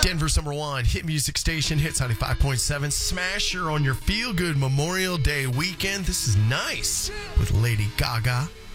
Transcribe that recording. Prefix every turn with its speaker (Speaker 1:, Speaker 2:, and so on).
Speaker 1: Denver's number one hit music station, Hits 95.7. Smasher on your feel-good Memorial Day weekend. This is Nice with Lady Gaga.